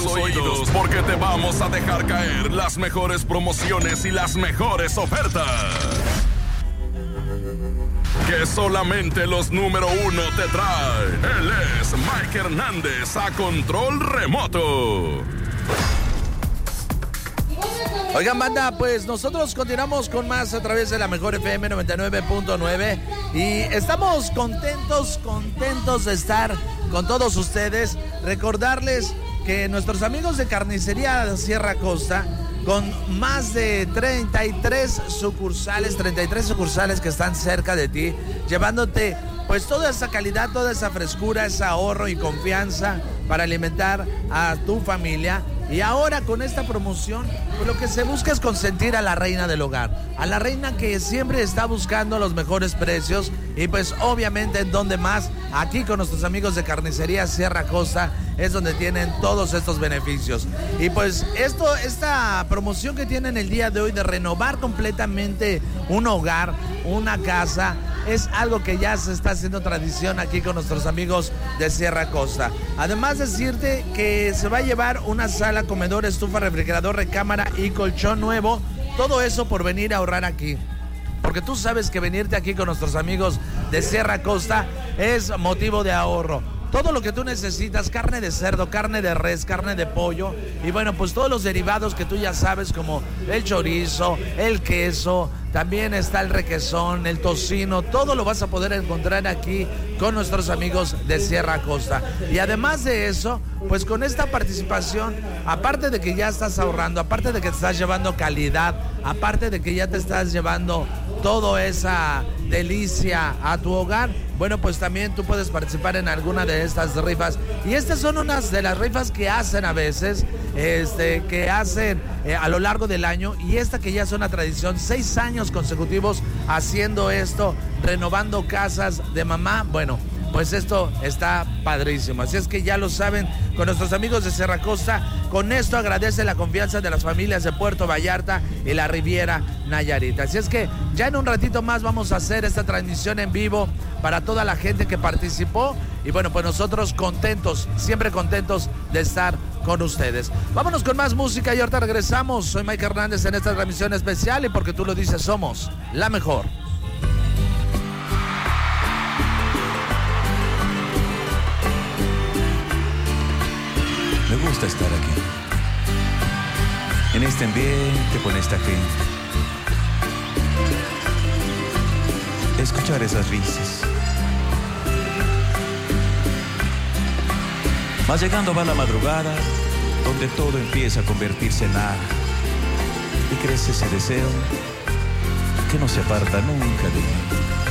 tus oídos porque te vamos a dejar caer las mejores promociones y las mejores ofertas. Que solamente los número uno te traen. Él es Mike Hernández a control remoto. Oigan, banda, pues nosotros continuamos con más a través de la Mejor FM 99.9 y estamos contentos de estar con todos ustedes. Recordarles que nuestros amigos de Carnicería Sierra Costa, con más de 33 sucursales que están cerca de ti, llevándote pues toda esa calidad, toda esa frescura, ese ahorro y confianza para alimentar a tu familia. Y ahora con esta promoción, pues lo que se busca es consentir a la reina del hogar, a la reina que siempre está buscando los mejores precios y pues obviamente en donde más, aquí con nuestros amigos de Carnicería Sierra Costa es donde tienen todos estos beneficios. Y pues esta promoción que tienen el día de hoy de renovar completamente un hogar, una casa, es algo que ya se está haciendo tradición aquí con nuestros amigos de Sierra Costa. Además decirte que se va a llevar una sala, comedor, estufa, refrigerador, recámara y colchón nuevo. Todo eso por venir a ahorrar aquí. Porque tú sabes que venirte aquí con nuestros amigos de Sierra Costa es motivo de ahorro. Todo lo que tú necesitas, carne de cerdo, carne de res, carne de pollo y bueno, pues todos los derivados que tú ya sabes como el chorizo, el queso, también está el requesón, el tocino, todo lo vas a poder encontrar aquí con nuestros amigos de Sierra Costa. Y además de eso, pues con esta participación, aparte de que ya estás ahorrando, aparte de que te estás llevando calidad, aparte de que ya te estás llevando toda esa delicia a tu hogar, bueno, pues también tú puedes participar en alguna de estas rifas. Y estas son unas de las rifas que hacen a veces, que hacen a lo largo del año. Y esta que ya es una tradición, 6 años consecutivos haciendo esto, renovando casas de mamá. Bueno, pues esto está padrísimo. Así es que ya lo saben, con nuestros amigos de Sierra Costa, con esto agradece la confianza de las familias de Puerto Vallarta y la Riviera Nayarit. Así es que ya en un ratito más vamos a hacer esta transmisión en vivo para toda la gente que participó. Y bueno, pues nosotros contentos, siempre contentos de estar con ustedes. Vámonos con más música y ahorita regresamos. Soy Mike Hernández en esta transmisión especial y porque tú lo dices, somos la mejor. Me gusta estar aquí, en este ambiente, con esta gente. Escuchar esas risas. Más llegando va la madrugada, donde todo empieza a convertirse en nada. Y crece ese deseo que no se aparta nunca de mí.